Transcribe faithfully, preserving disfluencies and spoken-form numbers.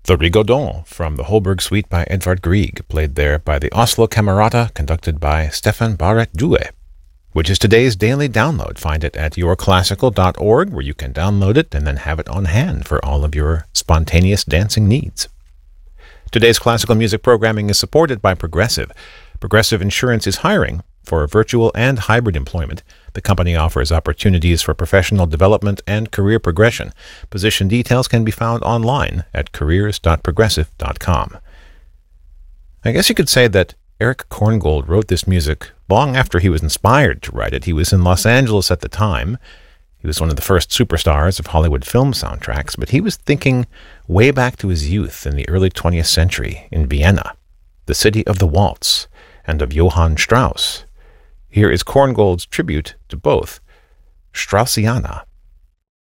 The Rigaudon from the Holberg Suite by Edvard Grieg, played there by the Oslo Camerata, conducted by Stefan Barrett Due, which is today's daily download. Find it at your classical dot org, where you can download it and then have it on hand for all of your spontaneous dancing needs. Today's classical music programming is supported by Progressive. Progressive Insurance is hiring for virtual and hybrid employment. The company offers opportunities for professional development and career progression. Position details can be found online at careers dot progressive dot com. I guess you could say that Erich Korngold wrote this music long after he was inspired to write it. He was in Los Angeles at the time. He was one of the first superstars of Hollywood film soundtracks, but he was thinking way back to his youth in the early twentieth century in Vienna, the city of the waltz and of Johann Strauss. Here is Korngold's tribute to both Straussiana.